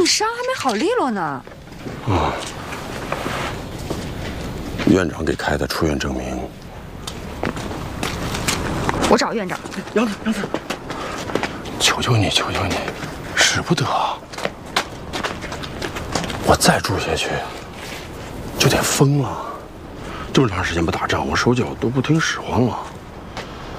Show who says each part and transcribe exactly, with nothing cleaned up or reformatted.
Speaker 1: 你伤还没好利落呢。
Speaker 2: 啊。院长给开的出院证明。
Speaker 1: 我找院长。
Speaker 2: 杨子，杨子，求求你，求求你，使不得。我再住下去，就得疯了。这么长时间不打仗，我手脚都不听使唤了。